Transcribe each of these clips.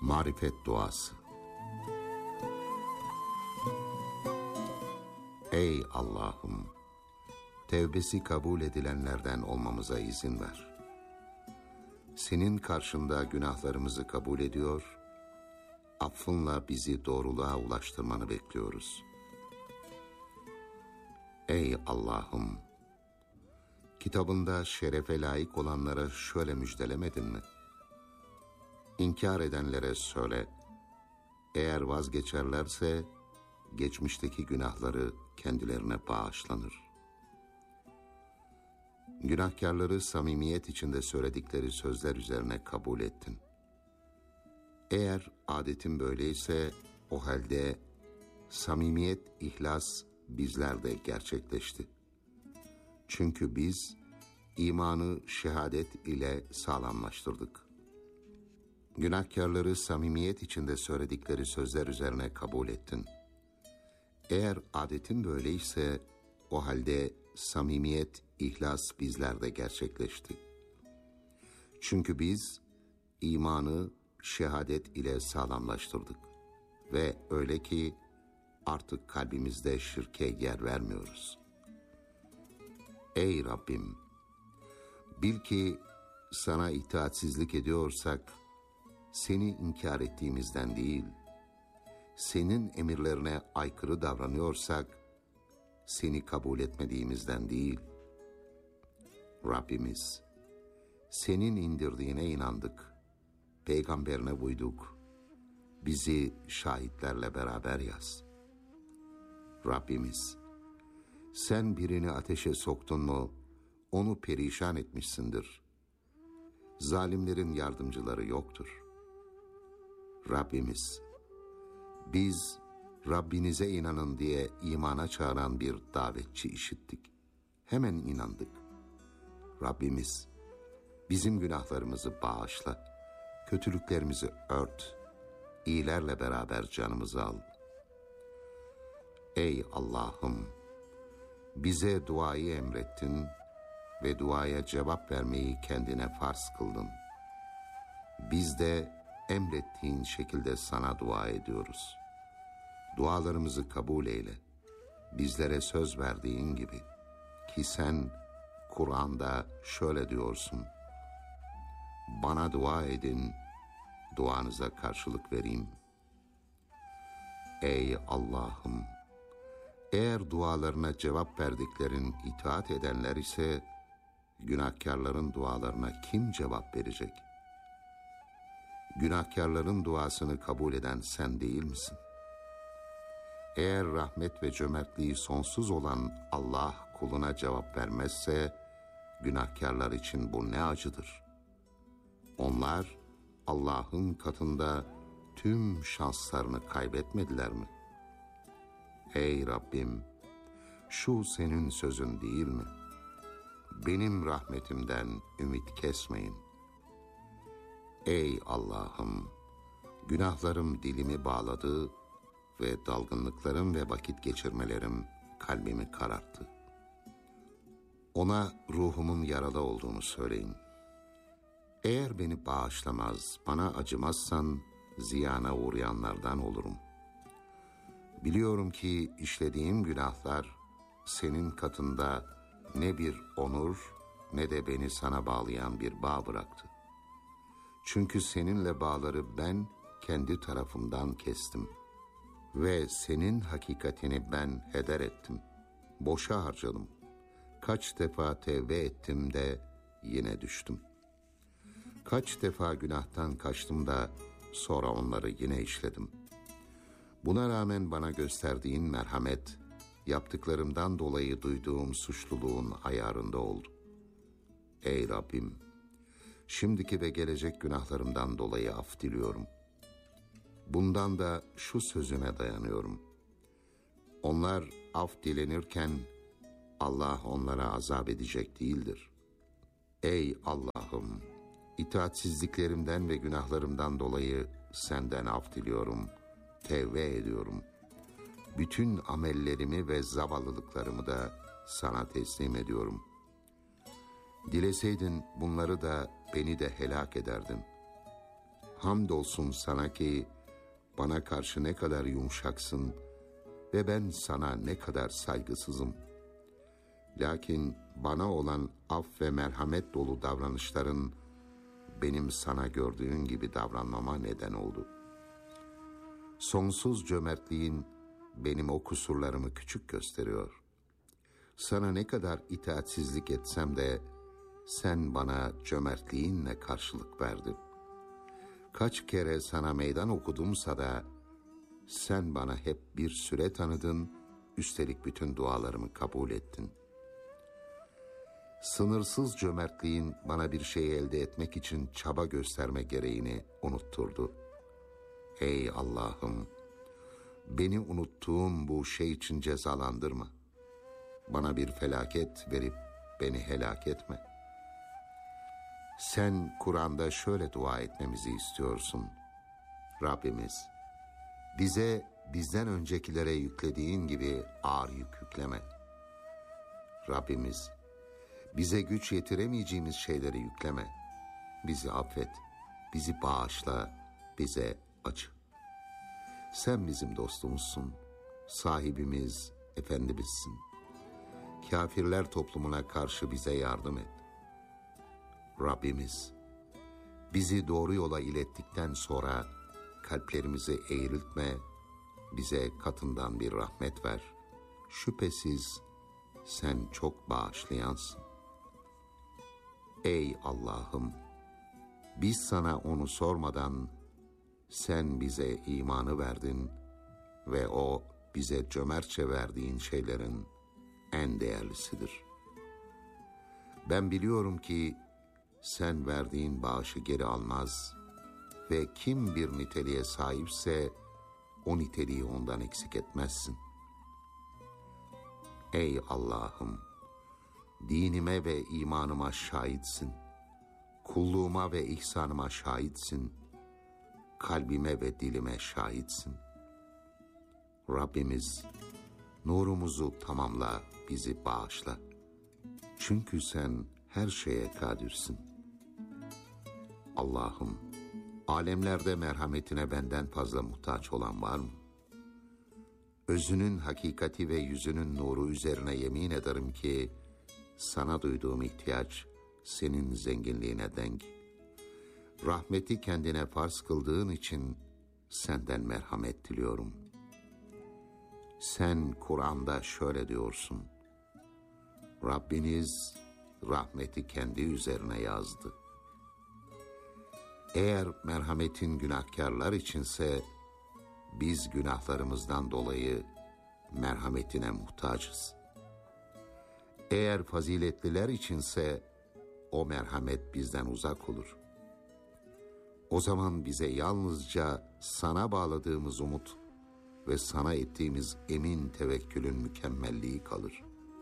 Marifet duası. Ey Allah'ım! Tevbesi kabul edilenlerden olmamıza izin ver. Senin karşında günahlarımızı kabul ediyor, affınla bizi doğruluğa ulaştırmanı bekliyoruz. Ey Allah'ım! Kitabında şerefe layık olanlara şöyle müjdelemedin mi? İnkar edenlere söyle, eğer vazgeçerlerse geçmişteki günahları kendilerine bağışlanır. Günahkarları samimiyet içinde söyledikleri sözler üzerine kabul ettin. Eğer adetin böyleyse o halde samimiyet, ihlas bizlerde gerçekleşti. Çünkü biz imanı şehadet ile sağlamlaştırdık. Günahkarları samimiyet içinde söyledikleri sözler üzerine kabul ettin. Eğer adetin böyleyse o halde samimiyet, ihlas bizlerde gerçekleşti. Çünkü biz imanı şehadet ile sağlamlaştırdık ve öyle ki artık kalbimizde şirke yer vermiyoruz. Ey Rabbim! Bil ki sana itaatsizlik ediyorsak seni inkar ettiğimizden değil, senin emirlerine aykırı davranıyorsak seni kabul etmediğimizden değil. Rabbimiz, senin indirdiğine inandık, peygamberine uyduk, bizi şahitlerle beraber yaz. Rabbimiz, sen birini ateşe soktun mu onu perişan etmişsindir. Zalimlerin yardımcıları yoktur. Rabbimiz, biz Rabbinize inanın diye imana çağıran bir davetçi işittik. Hemen inandık. Rabbimiz, bizim günahlarımızı bağışla, kötülüklerimizi ört, iyilerle beraber canımızı al. Ey Allah'ım! Bize duayı emrettin ve duaya cevap vermeyi kendine farz kıldın. Biz de emrettiğin şekilde sana dua ediyoruz. Dualarımızı kabul eyle. Bizlere söz verdiğin gibi ki sen Kur'an'da şöyle diyorsun: bana dua edin, duanıza karşılık vereyim. Ey Allah'ım! Eğer dualarına cevap verdiklerin itaat edenler ise günahkarların dualarına kim cevap verecek? Günahkarların duasını kabul eden sen değil misin? Eğer rahmet ve cömertliği sonsuz olan Allah kuluna cevap vermezse günahkarlar için bu ne acıdır. Onlar Allah'ın katında tüm şanslarını kaybetmediler mi? Ey Rabbim! Şu senin sözün değil mi? Benim rahmetimden ümit kesmeyin. Ey Allah'ım! Günahlarım dilimi bağladı ve dalgınlıklarım ve vakit geçirmelerim kalbimi kararttı. Ona ruhumun yaralı olduğunu söyleyin. Eğer beni bağışlamaz, bana acımazsan ziyana uğrayanlardan olurum. Biliyorum ki işlediğim günahlar senin katında ne bir onur ne de beni sana bağlayan bir bağ bıraktı. Çünkü seninle bağları ben kendi tarafımdan kestim ve senin hakikatini ben heder ettim. Boşa harcadım. Kaç defa tevbe ettim de yine düştüm. Kaç defa günahtan kaçtım da sonra onları yine işledim. Buna rağmen bana gösterdiğin merhamet, yaptıklarımdan dolayı duyduğum suçluluğun ayarında oldu. Ey Rabbim! Şimdiki ve gelecek günahlarımdan dolayı af diliyorum. Bundan da şu sözüne dayanıyorum: onlar af dilenirken Allah onlara azap edecek değildir. Ey Allah'ım! İtaatsizliklerimden ve günahlarımdan dolayı senden af diliyorum, tevbe ediyorum. Bütün amellerimi ve zavallılıklarımı da sana teslim ediyorum. Dileseydin bunları da beni de helak ederdin. Hamdolsun sana ki bana karşı ne kadar yumuşaksın ve ben sana ne kadar saygısızım. Lakin bana olan af ve merhamet dolu davranışların benim sana gördüğün gibi davranmama neden oldu. Sonsuz cömertliğin benim o kusurlarımı küçük gösteriyor. Sana ne kadar itaatsizlik etsem de sen bana cömertliğinle karşılık verdin. Kaç kere sana meydan okudumsa da sen bana hep bir süre tanıdın, üstelik bütün dualarımı kabul ettin. Sınırsız cömertliğin bana bir şey elde etmek için çaba gösterme gereğini unutturdu. Ey Allah'ım, beni unuttuğum bu şey için cezalandırma. Bana bir felaket verip beni helak etme. Sen Kur'an'da şöyle dua etmemizi istiyorsun. Rabbimiz, bize bizden öncekilere yüklediğin gibi ağır yük yükleme. Rabbimiz, bize güç yetiremeyeceğimiz şeyleri yükleme. Bizi affet, bizi bağışla, bize acı. Sen bizim dostumuzsun, sahibimiz, efendimizsin. Kafirler toplumuna karşı bize yardım et. Rabbimiz, bizi doğru yola ilettikten sonra kalplerimizi eğriltme, bize katından bir rahmet ver. Şüphesiz sen çok bağışlayansın. Ey Allah'ım, biz sana onu sormadan sen bize imanı verdin ve o bize cömertçe verdiğin şeylerin en değerlisidir. Ben biliyorum ki sen verdiğin bağışı geri almaz ve kim bir niteliğe sahipse o niteliği ondan eksik etmezsin. Ey Allah'ım, dinime ve imanıma şahitsin, kulluğuma ve ihsanıma şahitsin, kalbime ve dilime şahitsin. Rabbimiz, nurumuzu tamamla, bizi bağışla. Çünkü sen her şeye kadirsin. Allah'ım, alemlerde merhametine benden fazla muhtaç olan var mı? Özünün hakikati ve yüzünün nuru üzerine yemin ederim ki sana duyduğum ihtiyaç senin zenginliğine denk. Rahmeti kendine farz kıldığın için senden merhamet diliyorum. Sen Kur'an'da şöyle diyorsun. Rabbiniz rahmeti kendi üzerine yazdı. Eğer merhametin günahkarlar içinse biz günahlarımızdan dolayı merhametine muhtacız. Eğer faziletliler içinse o merhamet bizden uzak olur. O zaman bize yalnızca sana bağladığımız umut ve sana ettiğimiz emin tevekkülün mükemmelliği kalır.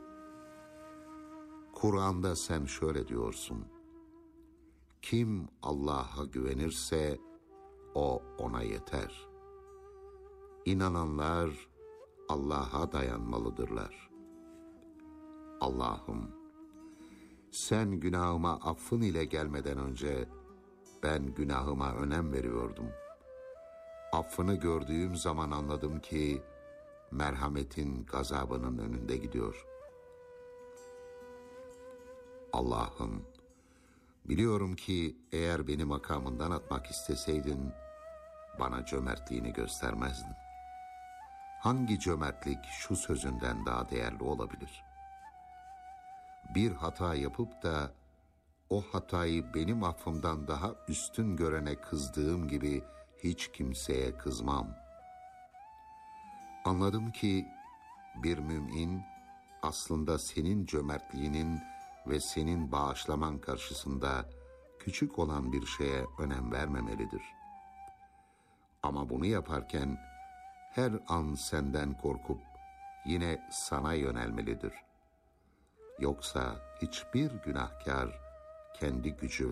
Kur'an'da sen şöyle diyorsun. Kim Allah'a güvenirse o ona yeter. İnananlar Allah'a dayanmalıdırlar. Allah'ım, sen günahıma affın ile gelmeden önce ben günahıma önem veriyordum. Affını gördüğüm zaman anladım ki merhametin gazabının önünde gidiyor. Allah'ım, biliyorum ki eğer beni makamından atmak isteseydin bana cömertliğini göstermezdin. Hangi cömertlik şu sözünden daha değerli olabilir? Bir hata yapıp da o hatayı benim affımdan daha üstün görene kızdığım gibi hiç kimseye kızmam. Anladım ki bir mümin aslında senin cömertliğinin ve senin bağışlaman karşısında küçük olan bir şeye önem vermemelidir. Ama bunu yaparken her an senden korkup yine sana yönelmelidir. Yoksa hiçbir günahkar kendi gücü